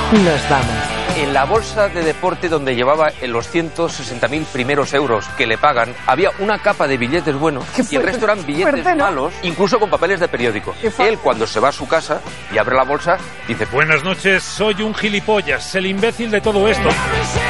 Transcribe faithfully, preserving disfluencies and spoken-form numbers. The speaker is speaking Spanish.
nos vamos. En la bolsa de deporte donde llevaba en los ciento sesenta mil primeros euros que le pagan, había una capa de billetes buenos y el resto eran billetes fuerte, ¿no? malos, incluso con papeles de periódico. Él, cuando se va a su casa y abre la bolsa, dice: buenas noches, soy un gilipollas, el imbécil de todo esto.